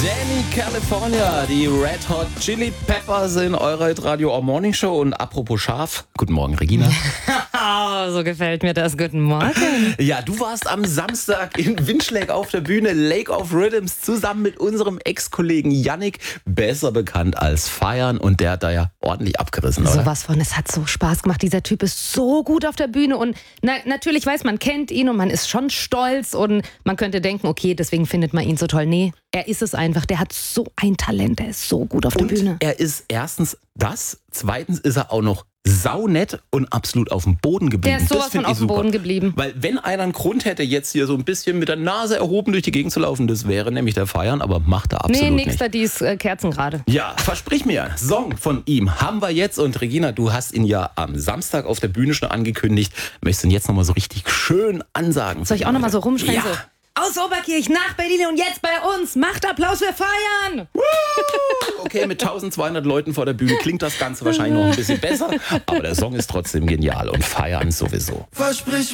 Danny California, die Red Hot Chili Peppers in eurer Radio Morning Show. Und apropos scharf, guten Morgen Regina. Oh, so gefällt mir das. Guten Morgen. Ja, du warst am Samstag in Winschläg auf der Bühne, Lake of Rhythms, zusammen mit unserem Ex-Kollegen Yannick, besser bekannt als Feiern. Und der hat da ja ordentlich abgerissen, oder? Sowas von, es hat so Spaß gemacht. Dieser Typ ist so gut auf der Bühne und natürlich weiß man, kennt ihn und man ist schon stolz und man könnte denken, okay, deswegen findet man ihn so toll. Nee, er ist es einfach. Der hat so ein Talent, der ist so gut auf der Bühne. Er ist erstens das, zweitens ist er auch noch saunett und absolut auf dem Boden geblieben. Der ist sowas von auf dem Boden geblieben. Weil wenn einer einen Grund hätte, jetzt hier so ein bisschen mit der Nase erhoben durch die Gegend zu laufen, das wäre nämlich der Feiern, aber macht er absolut nicht. Nee, nix da, die ist Kerzen gerade. Ja, versprich mir, Song von ihm haben wir jetzt. Und Regina, du hast ihn ja am Samstag auf der Bühne schon angekündigt. Möchtest du ihn jetzt nochmal so richtig schön ansagen? Soll ich auch nochmal so rumschreien? Ja. So, aus Oberkirch nach Berlin und jetzt bei uns. Macht Applaus, wir feiern. Okay, mit 1200 Leuten vor der Bühne klingt das Ganze wahrscheinlich noch ein bisschen besser. Aber der Song ist trotzdem genial und feiern sowieso. Versprich